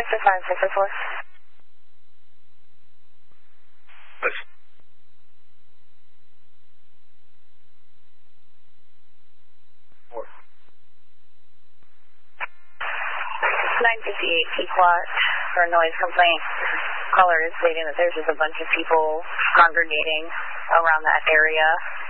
625-604. Listen. 958 Pequot for a noise complaint. Caller is stating that there's just a bunch of people congregating around that area